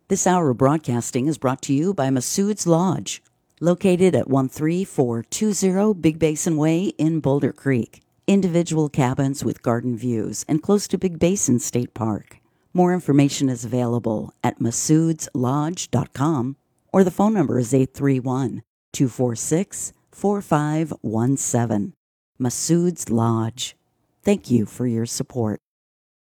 This hour of broadcasting is brought to you by Masood's Lodge, located at 13420 Big Basin Way in Boulder Creek. Individual cabins with garden views and close to Big Basin State Park. More information is available at Masood'sLodge.com or the phone number is 831-246-4517. Masood's Lodge. Thank you for your support.